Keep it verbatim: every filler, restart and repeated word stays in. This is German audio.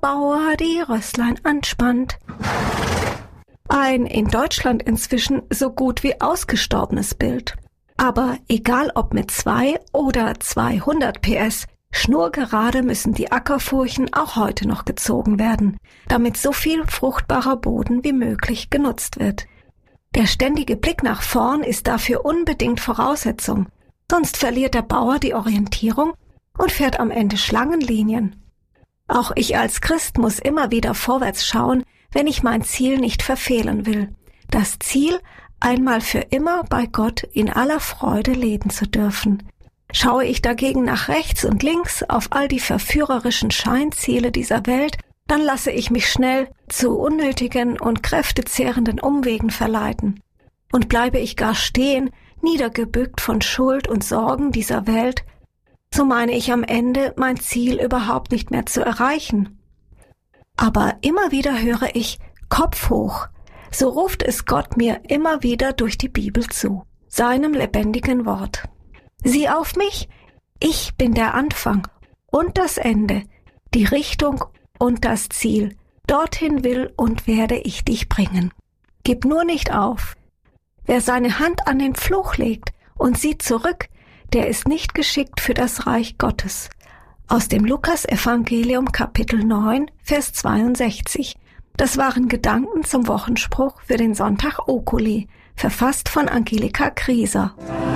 Bauer die Rösslein anspannt. Ein in Deutschland inzwischen so gut wie ausgestorbenes Bild. Aber egal ob mit zwei oder zweihundert P S, schnurgerade müssen die Ackerfurchen auch heute noch gezogen werden, damit so viel fruchtbarer Boden wie möglich genutzt wird. Der ständige Blick nach vorn ist dafür unbedingt Voraussetzung, sonst verliert der Bauer die Orientierung und fährt am Ende Schlangenlinien. Auch ich als Christ muss immer wieder vorwärts schauen, wenn ich mein Ziel nicht verfehlen will. Das Ziel, einmal für immer bei Gott in aller Freude leben zu dürfen. Schaue ich dagegen nach rechts und links auf all die verführerischen Scheinziele dieser Welt, dann lasse ich mich schnell zu unnötigen und kräftezehrenden Umwegen verleiten. Und bleibe ich gar stehen, niedergebückt von Schuld und Sorgen dieser Welt, so meine ich am Ende, mein Ziel überhaupt nicht mehr zu erreichen. Aber immer wieder höre ich, Kopf hoch, so ruft es Gott mir immer wieder durch die Bibel zu, seinem lebendigen Wort. Sieh auf mich, ich bin der Anfang und das Ende, die Richtung und das Ziel. Dorthin will und werde ich dich bringen. Gib nur nicht auf. Wer seine Hand an den Pflug legt und sieht zurück, der ist nicht geschickt für das Reich Gottes. Aus dem Lukas-Evangelium Kapitel neun, Vers zweiundsechzig. Das waren Gedanken zum Wochenspruch für den Sonntag Oculi, verfasst von Angelika Grieser.